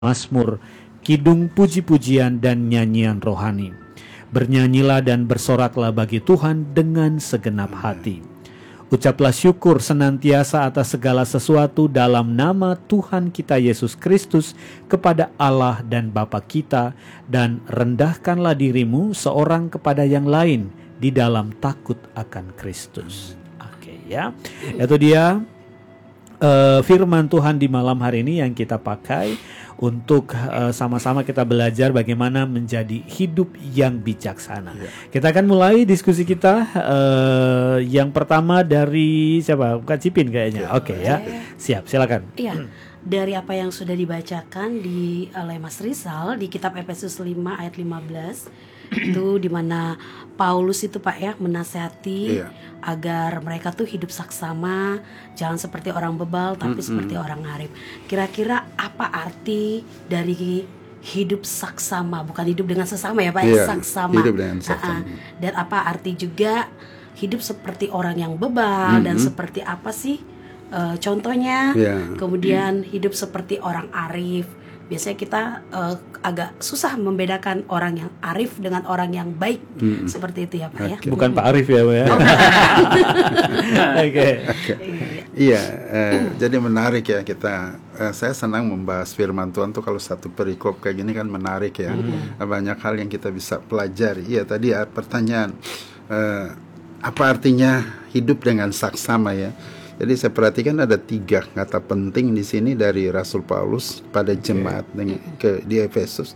Mazmur, kidung puji-pujian dan nyanyian rohani. Bernyanyilah dan bersoraklah bagi Tuhan dengan segenap hati. Ucaplah syukur senantiasa atas segala sesuatu dalam nama Tuhan kita Yesus Kristus kepada Allah dan Bapa kita, dan rendahkanlah dirimu seorang kepada yang lain di dalam takut akan Kristus. Oke ya, itu dia firman Tuhan di malam hari ini yang kita pakai untuk sama-sama kita belajar bagaimana menjadi hidup yang bijaksana. Kita akan mulai diskusi kita. Yang pertama dari siapa? Bukan Cipin kayaknya. Oke ya, siap, silakan. Iya, dari apa yang sudah dibacakan oleh Mas Rizal di kitab Efesus 5 ayat 15 itu dimana Paulus itu Pak ya menasihati agar mereka tuh hidup saksama, jangan seperti orang bebal tapi seperti orang arif. Kira-kira apa arti dari hidup saksama? Bukan hidup dengan sesama ya Pak, saksama. Hidup dengan saksama. Dan apa arti juga hidup seperti orang yang bebal dan seperti apa sih contohnya? Kemudian hidup seperti orang arif. Biasanya kita agak susah membedakan orang yang arif dengan orang yang baik. Seperti itu ya Pak ya. Bukan Pak Arif ya Pak ya. Oke. Iya, jadi menarik ya kita. Saya senang membahas firman Tuhan tuh kalau satu perikop kayak gini kan menarik ya. Banyak hal yang kita bisa pelajari. Iya tadi pertanyaan apa artinya hidup dengan saksama ya. Jadi saya perhatikan ada 3 kata penting di sini dari Rasul Paulus pada jemaat di Efesus.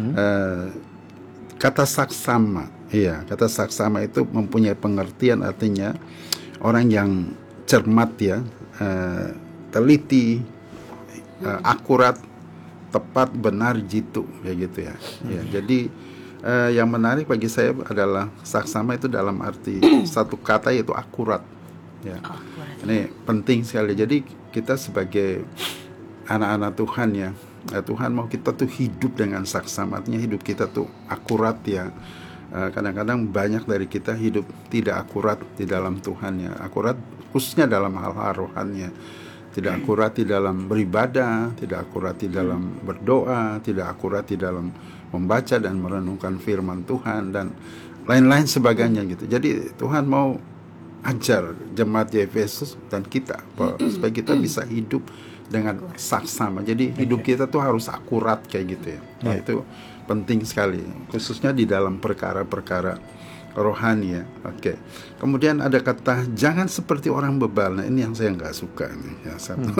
Kata saksama, kata saksama itu mempunyai pengertian artinya orang yang cermat ya, teliti, akurat, tepat, benar, jitu, kayak gitu ya. Jadi yang menarik bagi saya adalah saksama itu dalam arti satu kata yaitu akurat. Ya. Ini penting sekali. Jadi kita sebagai anak-anak Tuhan ya, Tuhan mau kita tuh hidup dengan saksama. Artinya hidup kita tuh akurat ya. Kadang-kadang banyak dari kita hidup tidak akurat di dalam Tuhan ya. Akurat khususnya dalam hal-hal rohani ya. Tidak akurat di dalam beribadah, tidak akurat di dalam berdoa, tidak akurat di dalam membaca dan merenungkan firman Tuhan dan lain-lain sebagainya gitu. Jadi Tuhan mau ajar jemaat di Efesus dan kita supaya kita bisa hidup dengan saksama. Jadi hidup kita tuh harus akurat kayak gitu ya. Nah, itu penting sekali khususnya di dalam perkara-perkara rohani ya. Oke. Kemudian ada kata jangan seperti orang bebal. Nah, ini yang saya nggak suka nih ya satu.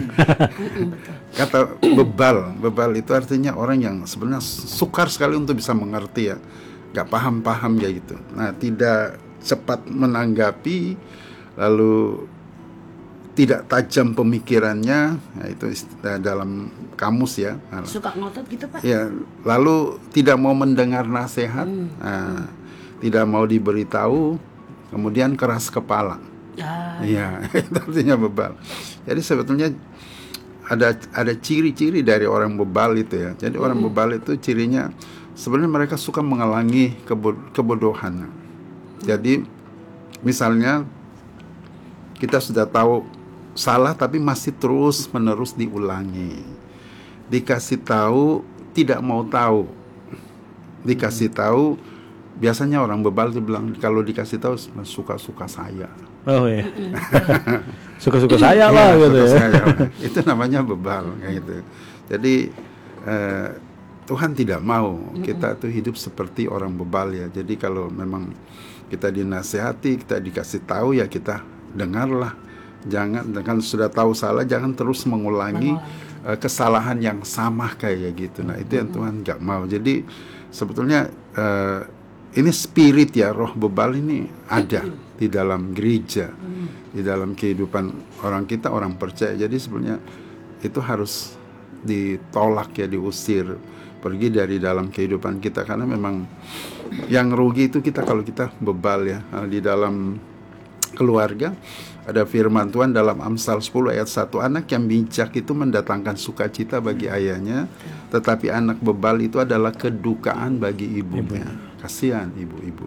Kata bebal itu artinya orang yang sebenarnya sukar sekali untuk bisa mengerti ya. Nggak paham ya gitu. Nah, tidak cepat menanggapi, lalu tidak tajam pemikirannya, nah itu dalam kamus ya. Suka ngotot gitu Pak? Ya, lalu tidak mau mendengar nasihat, tidak mau diberitahu, kemudian keras kepala. Iya, itu artinya bebal. Jadi sebetulnya ada ciri-ciri dari orang bebal itu ya. Jadi orang bebal itu cirinya sebenarnya mereka suka menghalangi kebodohan. Jadi misalnya kita sudah tahu salah tapi masih terus menerus diulangi. Dikasih tahu tidak mau tahu. Dikasih tahu biasanya orang bebal itu bilang kalau dikasih tahu suka-suka saya. Oh iya. Suka-suka saya lah gitu ya. Itu namanya bebal kayak gitu. Jadi Tuhan tidak mau kita tuh hidup seperti orang bebal ya. Jadi kalau memang kita dinasihati, kita dikasih tahu ya kita dengarlah. Jangan dengan sudah tahu salah jangan terus mengulangi kesalahan yang sama kayak gitu. Nah, itu yang Tuhan nggak mau. Jadi sebetulnya ini spirit ya, roh bebal ini ada di dalam gereja, di dalam kehidupan orang kita, orang percaya. Jadi sebenarnya itu harus ditolak ya, diusir, pergi dari dalam kehidupan kita, karena memang yang rugi itu kita kalau kita bebal ya. Di dalam keluarga ada firman Tuhan dalam Amsal 10 ayat 1, anak yang bijak itu mendatangkan sukacita bagi ayahnya, tetapi anak bebal itu adalah kedukaan bagi ibunya. Kasihan ibu-ibu.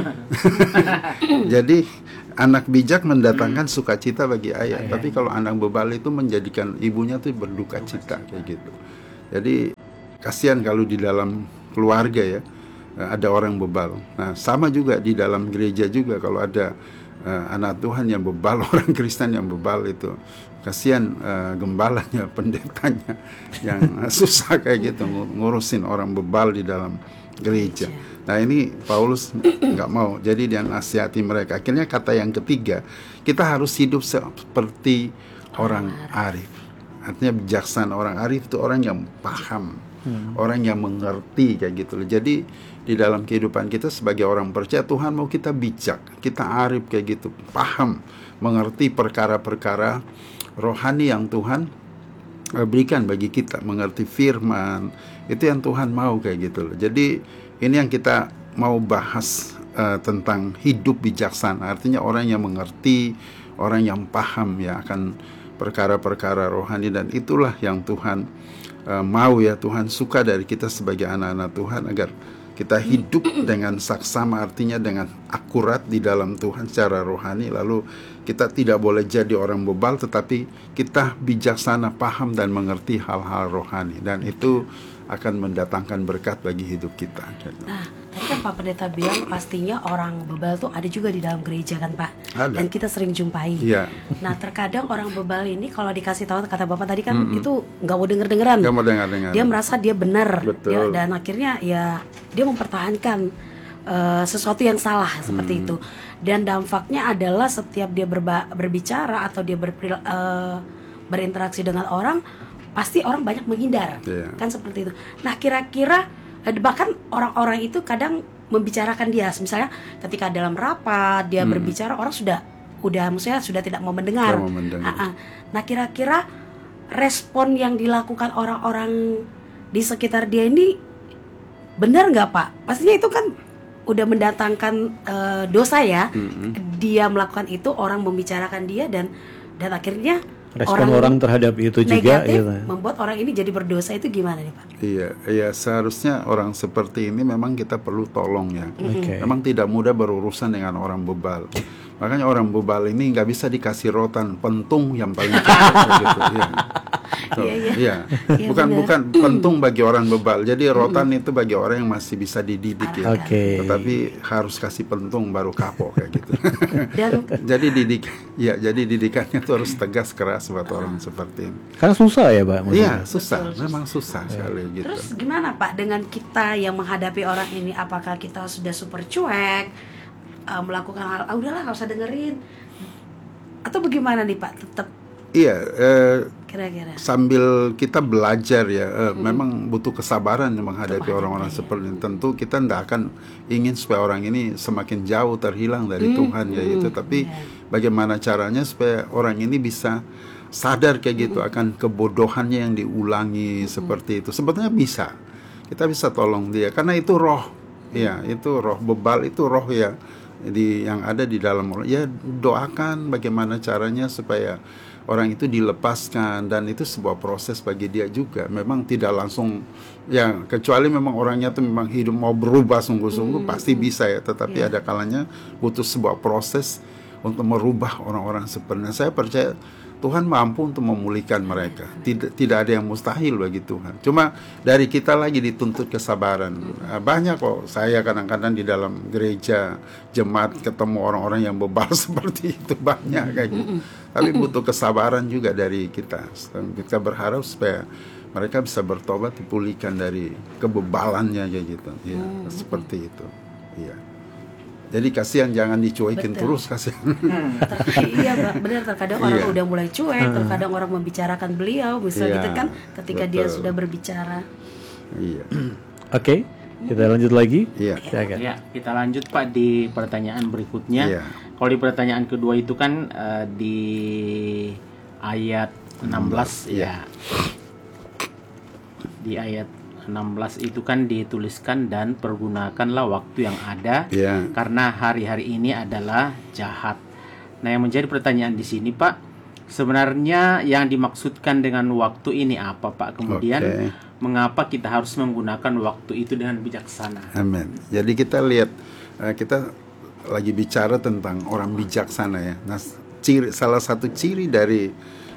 Jadi anak bijak mendatangkan sukacita bagi ayah, tapi kalau anak bebal itu menjadikan ibunya tuh berduka cita kayak gitu. Jadi kasihan kalau di dalam keluarga ya ada orang bebal. Nah, sama juga di dalam gereja juga kalau ada anak Tuhan yang bebal, orang Kristen yang bebal, itu kasihan gembalanya, pendetanya yang susah kayak gitu ngurusin orang bebal di dalam gereja. Nah, ini Paulus nggak mau, jadi dia nasihati mereka. Akhirnya kata yang ketiga, kita harus hidup seperti orang arif. Artinya bijaksana. Orang arif itu orang yang paham, orang yang mengerti kayak gitu. Jadi di dalam kehidupan kita sebagai orang percaya, Tuhan mau kita bijak, kita arif kayak gitu, paham, mengerti perkara-perkara rohani yang Tuhan berikan bagi kita, mengerti firman. Itu yang Tuhan mau kayak gitu loh. Jadi ini yang kita mau bahas tentang hidup bijaksana. Artinya orang yang mengerti, orang yang paham ya akan perkara-perkara rohani, dan itulah yang Tuhan mau ya. Tuhan suka dari kita sebagai anak-anak Tuhan agar kita hidup dengan saksama, artinya dengan akurat di dalam Tuhan secara rohani. Lalu kita tidak boleh jadi orang bebal, tetapi kita bijaksana, paham dan mengerti hal-hal rohani, dan itu akan mendatangkan berkat bagi hidup kita. Nah, tadi kan Pak Pendeta bilang pastinya orang bebal tuh ada juga di dalam gereja kan Pak? Ada. Dan kita sering jumpai. Iya. Nah, terkadang orang bebal ini kalau dikasih tahu, kata Bapak tadi kan itu nggak mau denger-dengeran. Nggak mau dengar-dengar. Dia merasa dia benar. Betul. Dan akhirnya ya dia mempertahankan sesuatu yang salah seperti itu. Dan dampaknya adalah setiap dia berbicara atau dia berinteraksi dengan orang, pasti orang banyak menghindar, kan seperti itu. Nah, kira-kira bahkan orang-orang itu kadang membicarakan dia, misalnya ketika dalam rapat dia berbicara, orang maksudnya sudah tidak mau mendengar. Nah, kira-kira respon yang dilakukan orang-orang di sekitar dia ini benar nggak Pak? Pastinya itu kan udah mendatangkan dosa ya. Dia melakukan itu, orang membicarakan dia, dan akhirnya respon orang terhadap itu juga gitu. Membuat orang ini jadi berdosa, itu gimana nih Pak? Iya, seharusnya orang seperti ini memang kita perlu tolong ya. Memang tidak mudah berurusan dengan orang bebal. Makanya orang bebal ini nggak bisa dikasih rotan, pentung yang paling cepat gitu. Bukan pentung bagi orang bebal. Jadi rotan itu bagi orang yang masih bisa dididik ya. Tetapi harus kasih pentung baru kapok kayak gitu. Jadi didikannya itu harus tegas, keras buat orang seperti ini. Karena susah ya Pak? Iya, susah. Memang susah sekali gitu. Terus gimana Pak dengan kita yang menghadapi orang ini? Apakah kita sudah super cuek, melakukan hal, udahlah nggak usah dengerin, atau bagaimana nih Pak? Tetap kira-kira sambil kita belajar ya, memang butuh kesabaran menghadapi orang-orang seperti ini. Tentu kita tidak akan ingin supaya orang ini semakin jauh terhilang dari Tuhan ya itu, tapi bagaimana caranya supaya orang ini bisa sadar kayak gitu akan kebodohannya yang diulangi seperti itu. Sebetulnya bisa, kita bisa tolong dia karena itu roh ya, itu roh bebal, itu roh ya yang ada di dalam orang. Ya, doakan bagaimana caranya supaya orang itu dilepaskan, dan itu sebuah proses bagi dia juga. Memang tidak langsung ya, kecuali memang orangnya tuh memang hidup mau berubah sungguh-sungguh pasti bisa ya, tetapi ada kalanya butuh sebuah proses untuk merubah orang-orang seperti ini. Saya percaya Tuhan mampu untuk memulihkan mereka. Tidak ada yang mustahil bagi Tuhan. Cuma dari kita lagi dituntut kesabaran. Banyak kok saya kadang-kadang di dalam gereja, jemaat ketemu orang-orang yang bebal seperti itu, banyak kayak gitu. Tapi butuh kesabaran juga dari kita. Kita berharap supaya mereka bisa bertobat, dipulihkan dari kebebalannya kayak gitu. Ya, seperti itu. Iya. Jadi kasihan, jangan dicuekin terus, kasihan. Iya benar, terkadang orang udah mulai cuek, terkadang orang membicarakan beliau, misalnya gitu kan, ketika dia sudah berbicara. Iya. Oke, kita lanjut lagi. Ya, kita lanjut Pak di pertanyaan berikutnya. Kalau di pertanyaan kedua itu kan di ayat 16 ya. Di ayat 16 itu kan dituliskan, dan pergunakanlah waktu yang ada karena hari-hari ini adalah jahat. Nah, yang menjadi pertanyaan di sini Pak, sebenarnya yang dimaksudkan dengan waktu ini apa Pak? Kemudian mengapa kita harus menggunakan waktu itu dengan bijaksana? Amin. Jadi kita lihat, kita lagi bicara tentang orang bijaksana ya. Nah, salah satu ciri dari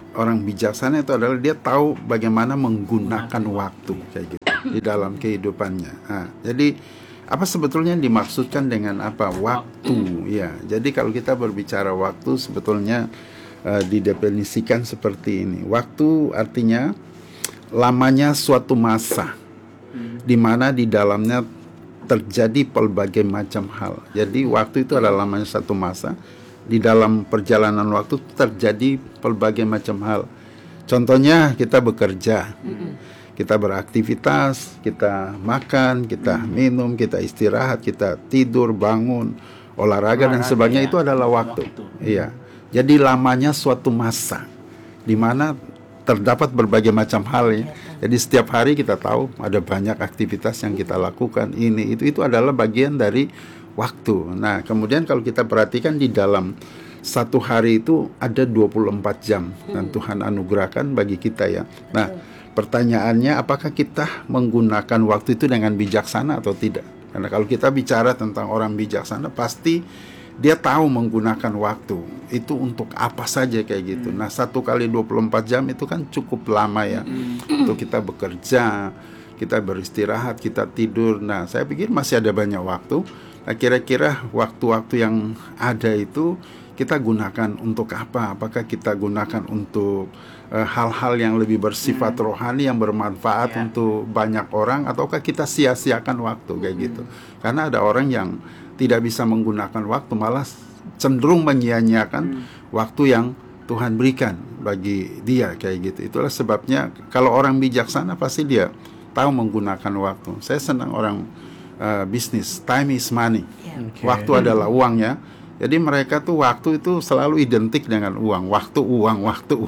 orang bijaksana itu adalah dia tahu bagaimana menggunakan waktu kayak gitu di dalam kehidupannya. Nah, jadi apa sebetulnya yang dimaksudkan dengan apa waktu? Ya, jadi kalau kita berbicara waktu sebetulnya didefinisikan seperti ini. Waktu artinya lamanya suatu masa, di mana di dalamnya terjadi pelbagai macam hal. Jadi waktu itu adalah lamanya satu masa. Di dalam perjalanan waktu terjadi pelbagai macam hal. Contohnya kita bekerja, kita beraktivitas, kita makan, kita minum, kita istirahat, kita tidur, bangun, olahraga dan sebagainya, itu adalah waktu. Iya. Jadi lamanya suatu masa di mana terdapat berbagai macam hal ya. Jadi setiap hari kita tahu ada banyak aktivitas yang kita lakukan, ini itu adalah bagian dari waktu. Nah, kemudian kalau kita perhatikan di dalam satu hari itu ada 24 jam dan Tuhan anugerahkan bagi kita ya. Nah, pertanyaannya apakah kita menggunakan waktu itu dengan bijaksana atau tidak? Karena kalau kita bicara tentang orang bijaksana, pasti dia tahu menggunakan waktu itu untuk apa saja kayak gitu. Nah, 1 kali 24 jam itu kan cukup lama ya. Untuk kita bekerja, kita beristirahat, kita tidur. Nah, saya pikir masih ada banyak waktu. Nah, kira-kira waktu-waktu yang ada itu kita gunakan untuk apa? Apakah kita gunakan untuk hal-hal yang lebih bersifat rohani yang bermanfaat untuk banyak orang, ataukah kita sia-siakan waktu kayak gitu? Karena ada orang yang tidak bisa menggunakan waktu, malah cenderung menyia-nyiakan waktu yang Tuhan berikan bagi dia kayak gitu. Itulah sebabnya kalau orang bijaksana pasti dia tahu menggunakan waktu. Saya senang orang bisnis, time is money. Waktu adalah uangnya. Jadi mereka tuh waktu itu selalu identik dengan uang, waktu uang.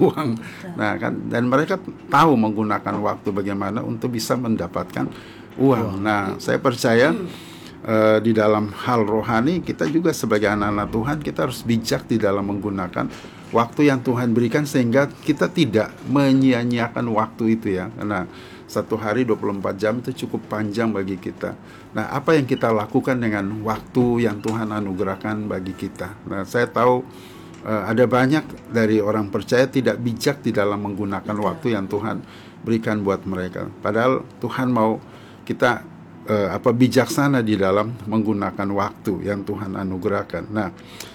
Nah kan, dan mereka tahu menggunakan waktu bagaimana untuk bisa mendapatkan uang. Nah, saya percaya di dalam hal rohani kita juga sebagai anak-anak Tuhan kita harus bijak di dalam menggunakan waktu yang Tuhan berikan sehingga kita tidak menyia-nyiakan waktu itu ya. Karena satu hari 24 jam itu cukup panjang bagi kita. Nah, apa yang kita lakukan dengan waktu yang Tuhan anugerahkan bagi kita? Nah, saya tahu ada banyak dari orang percaya tidak bijak di dalam menggunakan waktu yang Tuhan berikan buat mereka. Padahal Tuhan mau kita bijaksana di dalam menggunakan waktu yang Tuhan anugerahkan. Nah,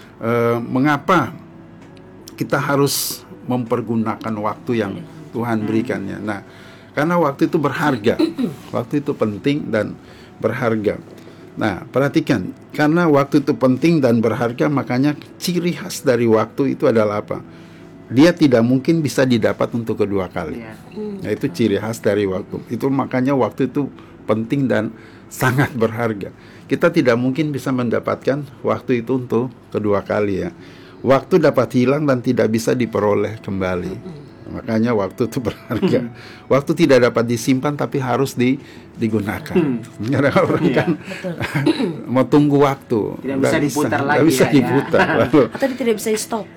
mengapa kita harus mempergunakan waktu yang Tuhan berikannya? Nah, karena waktu itu berharga, waktu itu penting dan berharga. Nah, perhatikan, karena waktu itu penting dan berharga, makanya ciri khas dari waktu itu adalah apa? Dia tidak mungkin bisa didapat untuk kedua kali. Nah, itu ciri khas dari waktu. Itu makanya waktu itu penting dan sangat berharga. Kita tidak mungkin bisa mendapatkan waktu itu untuk kedua kali ya. Waktu dapat hilang dan tidak bisa diperoleh kembali. Makanya waktu itu berharga. Waktu tidak dapat disimpan tapi harus digunakan. Karena orang kan mau tunggu waktu, tidak bisa diputar lagi. Tidak bisa diputar. Atau tidak bisa stop.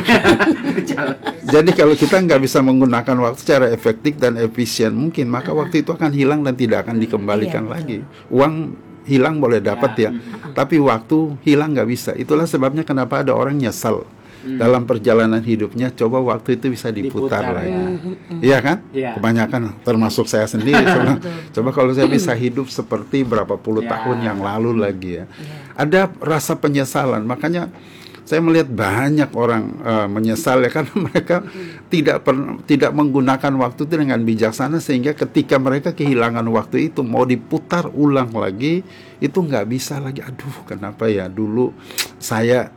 Jadi kalau kita nggak bisa menggunakan waktu secara efektif dan efisien, mungkin maka waktu itu akan hilang dan tidak akan dikembalikan lagi. Uang hilang boleh dapat ya, tapi waktu hilang nggak bisa. Itulah sebabnya kenapa ada orang nyesal dalam perjalanan hidupnya, coba waktu itu bisa diputar lagi. Iya kan? Kebanyakan termasuk saya sendiri. Coba kalau saya bisa hidup seperti berapa puluh tahun yang lalu lagi ya. Ada rasa penyesalan. Makanya saya melihat banyak orang menyesal ya, karena mereka tidak menggunakan waktu itu dengan bijaksana, sehingga ketika mereka kehilangan waktu itu mau diputar ulang lagi itu nggak bisa lagi. Aduh, kenapa ya dulu saya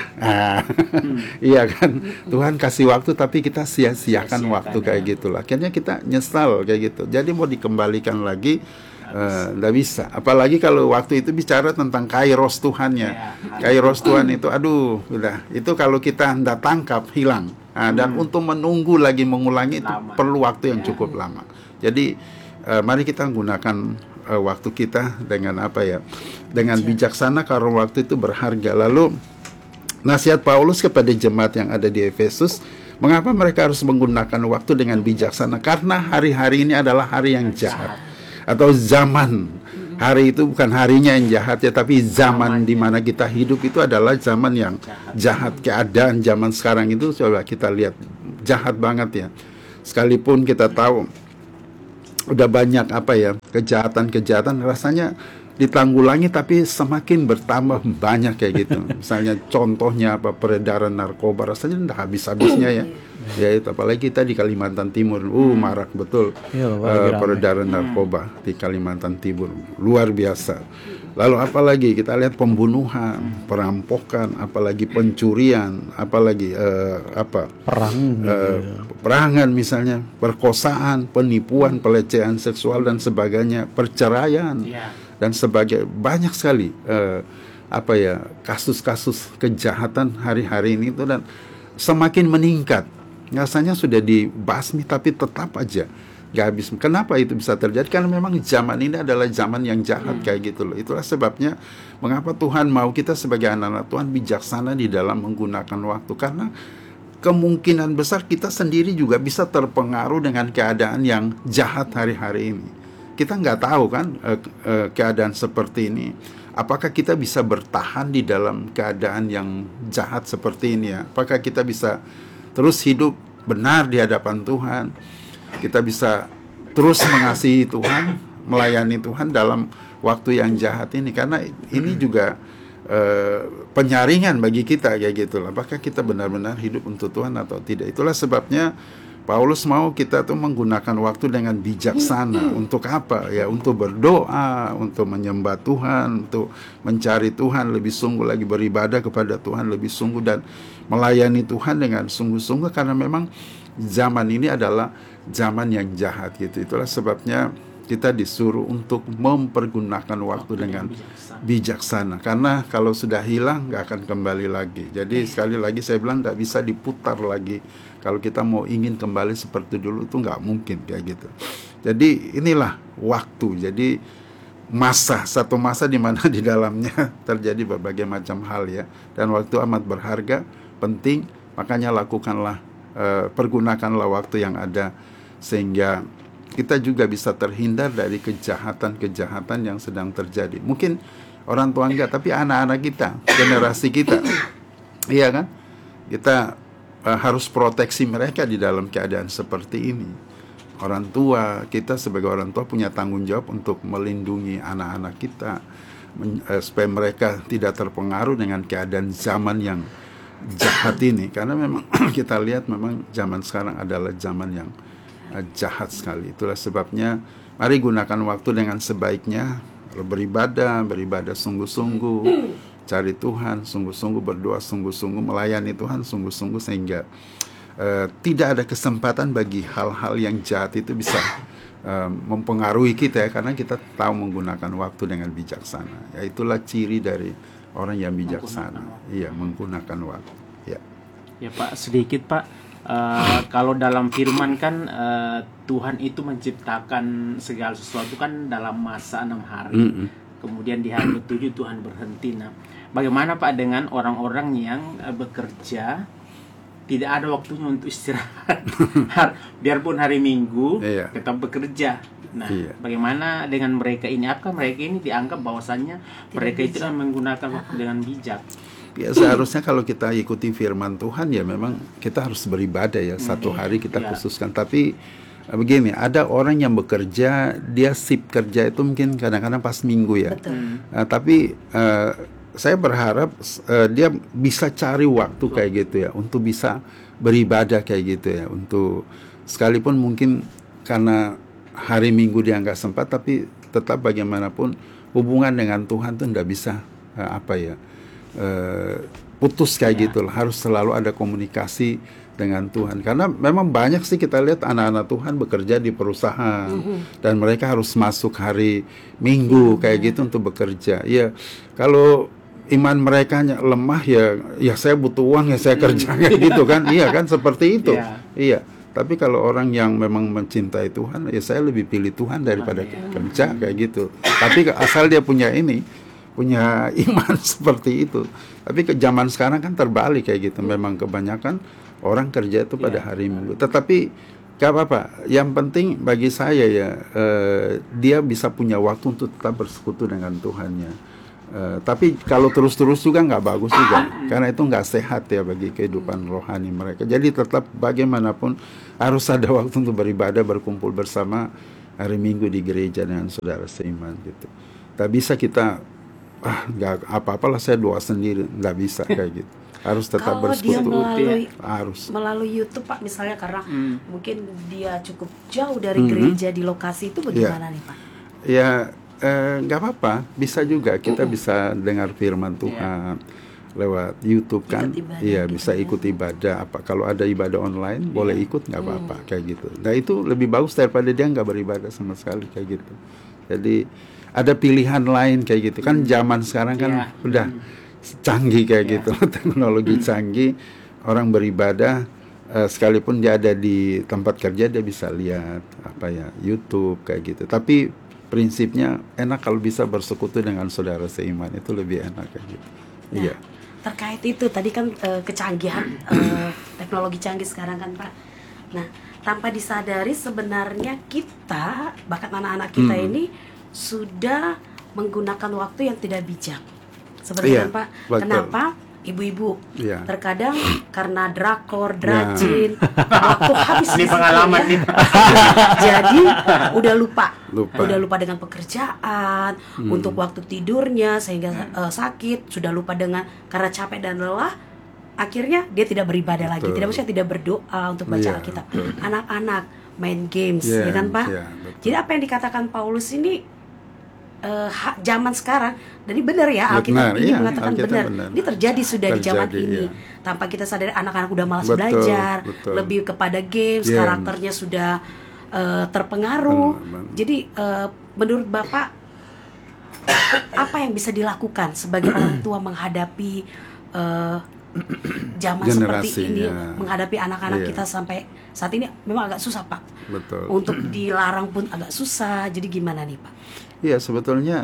iya kan, Tuhan kasih waktu tapi kita sia-siakan waktu kayak gitulah. Akhirnya kita nyesal kayak gitu. Jadi mau dikembalikan lagi nggak bisa. Apalagi kalau waktu itu bicara tentang kairos Tuhannya. Kairos Tuhan itu, aduh, udah. Itu kalau kita nggak tangkap, hilang. Nah, dan untuk menunggu lagi mengulangi itu perlu waktu yang cukup lama. Jadi mari kita gunakan waktu kita dengan apa ya? Dengan bijaksana, karena waktu itu berharga. Lalu nasihat Paulus kepada jemaat yang ada di Efesus, mengapa mereka harus menggunakan waktu dengan bijaksana? Karena hari-hari ini adalah hari yang jahat. Atau zaman. Hari itu bukan harinya yang jahat ya, tapi zaman di mana kita hidup itu adalah zaman yang jahat. Keadaan zaman sekarang itu coba kita lihat, jahat banget ya. Sekalipun kita tahu udah banyak kejahatan rasanya ditanggulangi, tapi semakin bertambah banyak kayak gitu. Misalnya contohnya peredaran narkoba, rasanya udah habis-habisnya ya. Ya itu apalagi kita di Kalimantan Timur, marak betul peredaran narkoba di Kalimantan Timur, luar biasa. Lalu apalagi kita lihat pembunuhan, perampokan, apalagi pencurian, apalagi perangan misalnya, perkosaan, penipuan, pelecehan seksual dan sebagainya, perceraian dan sebagainya. Banyak sekali kasus-kasus kejahatan hari-hari ini itu, dan semakin meningkat. Rasanya sudah dibasmi tapi tetap aja gak habis. Kenapa itu bisa terjadi? Karena memang zaman ini adalah zaman yang jahat kayak gitu loh. Itulah sebabnya mengapa Tuhan mau kita sebagai anak-anak Tuhan bijaksana di dalam menggunakan waktu. Karena kemungkinan besar kita sendiri juga bisa terpengaruh dengan keadaan yang jahat hari-hari ini. Kita nggak tahu kan keadaan seperti ini. Apakah kita bisa bertahan di dalam keadaan yang jahat seperti ini ya? Apakah kita bisa terus hidup benar di hadapan Tuhan? Kita bisa terus mengasihi Tuhan, melayani Tuhan dalam waktu yang jahat ini. Karena ini juga penyaringan bagi kita kayak gitu. Apakah kita benar-benar hidup untuk Tuhan atau tidak? Itulah sebabnya Paulus mau kita tuh menggunakan waktu dengan bijaksana. Untuk apa? Ya untuk berdoa, untuk menyembah Tuhan, untuk mencari Tuhan lebih sungguh lagi, beribadah kepada Tuhan lebih sungguh, dan melayani Tuhan dengan sungguh-sungguh. Karena memang zaman ini adalah zaman yang jahat gitu. Itulah sebabnya kita disuruh untuk mempergunakan waktu dengan bijaksana. Karena kalau sudah hilang gak akan kembali lagi. Jadi sekali lagi saya bilang gak bisa diputar lagi. Kalau kita mau ingin kembali seperti dulu itu gak mungkin kayak gitu. Jadi inilah waktu. Jadi satu masa di mana di dalamnya terjadi berbagai macam hal ya. Dan waktu amat berharga, penting, makanya pergunakanlah waktu yang ada, sehingga kita juga bisa terhindar dari kejahatan-kejahatan yang sedang terjadi. Mungkin orang tua enggak, tapi anak-anak kita, generasi kita, iya kan? Kita harus proteksi mereka di dalam keadaan seperti ini. Orang tua, kita sebagai orang tua punya tanggung jawab untuk melindungi anak-anak kita, supaya mereka tidak terpengaruh dengan keadaan zaman yang jahat ini. Karena memang kita lihat memang zaman sekarang adalah zaman yang jahat sekali. Itulah sebabnya mari gunakan waktu dengan sebaiknya, beribadah sungguh-sungguh, cari Tuhan sungguh-sungguh, berdoa sungguh-sungguh, melayani Tuhan sungguh-sungguh, sehingga tidak ada kesempatan bagi hal-hal yang jahat itu bisa mempengaruhi kita ya, karena kita tahu menggunakan waktu dengan bijaksana. Ya, itulah ciri dari orang yang bijaksana. Iya, menggunakan waktu. Ya. Ya Pak, sedikit Pak. Kalau dalam firman kan Tuhan itu menciptakan segala sesuatu kan dalam masa 6 hari. Kemudian di hari ke-7 Tuhan berhenti. Nah, bagaimana Pak dengan orang-orang yang bekerja tidak ada waktunya untuk istirahat? Biarpun hari Minggu tetap bekerja. Nah, bagaimana dengan mereka ini? Apakah mereka ini dianggap bahwasannya mereka itu menggunakan waktu dengan bijak? Ya, seharusnya kalau kita ikuti firman Tuhan ya memang kita harus beribadah ya, satu hari kita khususkan. Tapi begini, ada orang yang bekerja, dia sip kerja itu mungkin kadang-kadang pas Minggu ya. Tapi saya berharap dia bisa cari waktu kayak gitu ya, untuk bisa beribadah kayak gitu ya, untuk sekalipun mungkin karena hari Minggu dia nggak sempat, tapi tetap bagaimanapun hubungan dengan Tuhan tuh nggak bisa putus kayak gitu lah. Harus selalu ada komunikasi dengan Tuhan. Karena memang banyak sih kita lihat anak-anak Tuhan bekerja di perusahaan, dan mereka harus masuk hari Minggu kayak gitu untuk bekerja. Ya, kalau iman mereka lemah ya saya butuh uang ya saya kerja kayak gitu kan. Iya kan, seperti itu. Iya. Tapi kalau orang yang memang mencintai Tuhan, ya saya lebih pilih Tuhan daripada kerja kayak gitu. Tapi asal dia punya iman seperti itu. Tapi ke zaman sekarang kan terbalik kayak gitu. Memang kebanyakan orang kerja itu pada hari Minggu. Tetapi gak apa-apa. Yang penting bagi saya ya, dia bisa punya waktu untuk tetap bersekutu dengan Tuhannya. Tapi kalau terus-terus juga nggak bagus juga, karena itu nggak sehat ya bagi kehidupan rohani mereka. Jadi tetap bagaimanapun harus ada waktu untuk beribadah, berkumpul bersama hari Minggu di gereja dengan saudara seiman gitu. Tak bisa kita nggak apa-apalah saya doa sendiri, nggak bisa kayak gitu. Harus tetap bersekutu. Kalau dia melalui YouTube Pak misalnya, karena mungkin dia cukup jauh dari gereja di lokasi itu, bagaimana nih Pak? Ya nggak apa-apa, bisa juga kita bisa dengar firman Tuhan lewat YouTube kan, iya gitu, bisa ikut ibadah. Apa kalau ada ibadah online boleh ikut, nggak apa-apa kayak gitu. Nah itu lebih bagus daripada dia nggak beribadah sama sekali kayak gitu. Jadi ada pilihan lain kayak gitu kan. Zaman sekarang kan udah canggih kayak gitu, teknologi canggih, orang beribadah sekalipun dia ada di tempat kerja dia bisa lihat YouTube kayak gitu. Tapi prinsipnya enak kalau bisa bersekutu dengan saudara seiman, itu lebih enak kayak gitu. Nah, iya. Terkait itu tadi kan kecanggihan teknologi canggih sekarang kan Pak. Nah, tanpa disadari sebenarnya kita, bahkan anak-anak kita ini sudah menggunakan waktu yang tidak bijak. Sebenarnya Pak, betul. Kenapa? Ibu-ibu terkadang karena drakor, drajin, waktu habis ini pengalaman nih. Jadi udah lupa dengan pekerjaan, untuk waktu tidurnya sehingga sakit, sudah lupa dengan karena capek dan lelah, akhirnya dia tidak beribadah lagi, tidak berdoa untuk baca Alkitab. Anak-anak main games, ya kan Pak? Jadi apa yang dikatakan Paulus ini zaman sekarang, jadi benar ya Alkitab ini mengatakan benar. Ini terjadi sudah di zaman ini. Tanpa kita sadari anak-anak udah malas belajar, lebih kepada games, karakternya sudah terpengaruh. Jadi menurut Bapak apa yang bisa dilakukan sebagai orang tua menghadapi zaman seperti ini, menghadapi anak-anak kita sampai saat ini memang agak susah Pak. Betul. Untuk dilarang pun agak susah. Jadi gimana nih Pak? Iya sebetulnya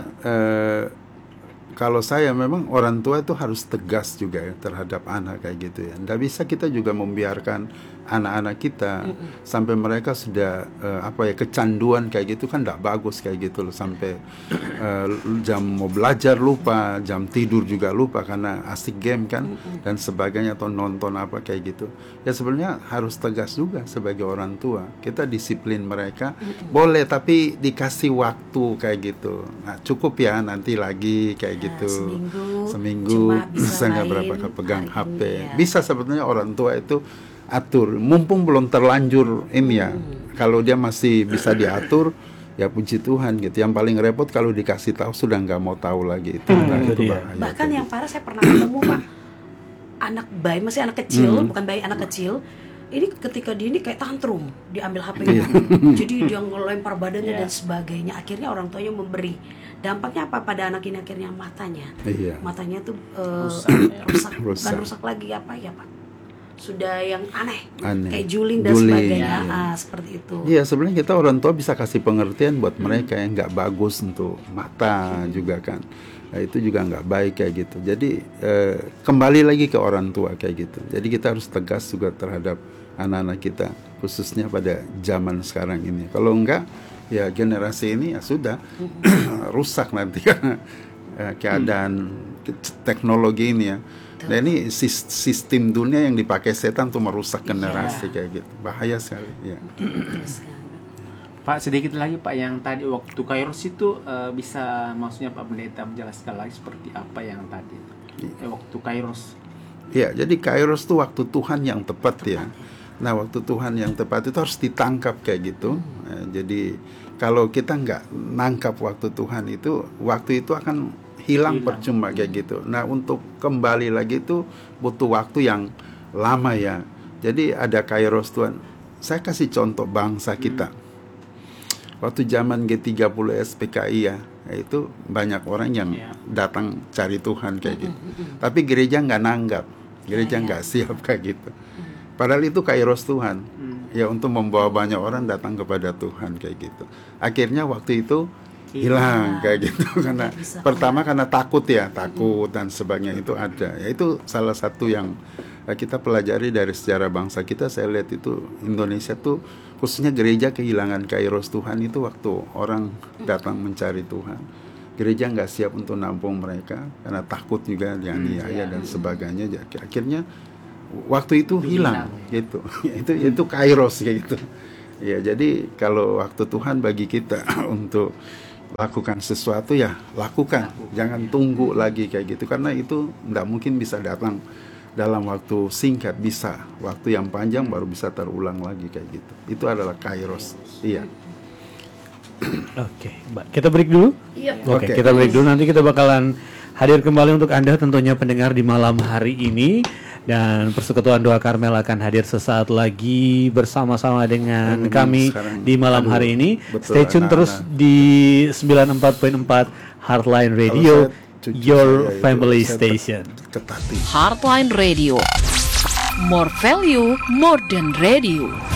kalau saya memang orang tua itu harus tegas juga ya terhadap anak kayak gitu ya. Nggak bisa kita juga membiarkan anak-anak kita sampai mereka sudah kecanduan kayak gitu kan nggak bagus kayak gitu loh, sampai jam mau belajar lupa, jam tidur juga lupa karena asik game kan dan sebagainya, atau nonton apa kayak gitu. Ya sebenarnya harus tegas juga sebagai orang tua, kita disiplin mereka boleh, tapi dikasih waktu kayak gitu. Nah cukup ya, nanti lagi kayak gitu seminggu bisa nggak berapa kali pegang HP bisa. Sebetulnya orang tua itu atur, mumpung belum terlanjur ini ya. Kalau dia masih bisa diatur, ya puji Tuhan gitu. Yang paling repot kalau dikasih tahu sudah nggak mau tahu lagi itu. Itu bahaya. Bahkan yang parah saya pernah ketemu Pak, anak bayi, masih anak kecil, bukan bayi, anak kecil. Ini ketika dia ini kayak tantrum, diambil HP-nya. Jadi dia ngelempar badannya dan sebagainya. Akhirnya orang tuanya memberi. Dampaknya apa pada anak ini? Akhirnya matanya. Matanya tuh rusak. Bukan rusak lagi apa ya Pak? Sudah yang aneh. Kayak juling dan sebagainya. Seperti itu. Iya, sebenarnya kita orang tua bisa kasih pengertian buat mereka yang nggak bagus untuk mata juga kan. Nah, itu juga nggak baik kayak gitu. Jadi kembali lagi ke orang tua kayak gitu. Jadi kita harus tegas juga terhadap anak-anak kita, khususnya pada zaman sekarang ini. Kalau enggak, ya generasi ini ya sudah rusak nanti karena keadaan teknologi ini ya. Nah ini sistem dunia yang dipakai setan untuk merusak generasi kayak gitu. Bahaya sekali ya. Pak, sedikit lagi Pak, yang tadi waktu Kairos itu bisa maksudnya Pak Pendeta menjelaskan lagi seperti apa yang tadi waktu Kairos. Ya, jadi Kairos itu waktu Tuhan yang tepat ya. Nah, waktu Tuhan yang tepat itu harus ditangkap kayak gitu. Jadi kalau kita nggak nangkap waktu Tuhan itu, waktu itu akan hilang percuma kayak gitu. Nah, untuk kembali lagi itu butuh waktu yang lama ya. Jadi ada Kairos Tuhan. Saya kasih contoh bangsa kita. Waktu zaman G30 SPKI ya, itu banyak orang yang datang cari Tuhan kayak gitu. Tapi gereja nggak nanggap, gereja nggak siap kayak gitu. Padahal itu Kairos Tuhan, ya untuk membawa banyak orang datang kepada Tuhan kayak gitu. Akhirnya waktu itu hilang kayak gitu karena pertama karena takut dan sebagainya itu ada. Ya itu salah satu yang kita pelajari dari sejarah bangsa kita. Saya lihat itu Indonesia tuh khususnya gereja kehilangan Kairos Tuhan itu waktu orang datang mencari Tuhan. gereja nggak siap untuk nampung mereka karena takut juga dianiaya dan sebagainya. Akhirnya waktu itu hilang gitu. itu kairos kayak gitu. Ya, jadi kalau waktu Tuhan bagi kita untuk lakukan sesuatu, ya lakukan. Jangan tunggu lagi kayak gitu, karena itu nggak mungkin bisa datang dalam waktu singkat. Bisa waktu yang panjang baru bisa terulang lagi kayak gitu. Itu adalah kairos. Iya. Oke, Mbak, kita break dulu. Oke. Kita break dulu. Nanti kita bakalan hadir kembali untuk Anda tentunya pendengar di malam hari ini. Dan Persekutuan Doa Karmel akan hadir sesaat lagi bersama-sama dengan kami di malam hari ini. Stay tune terus di 94.4 Heartline Radio, your family station. Heartline Radio, more value, more than radio.